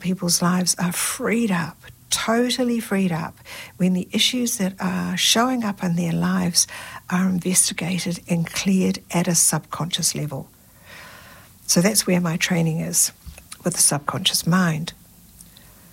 people's lives are freed up, totally freed up, when the issues that are showing up in their lives are investigated and cleared at a subconscious level. So that's where my training is, with the subconscious mind.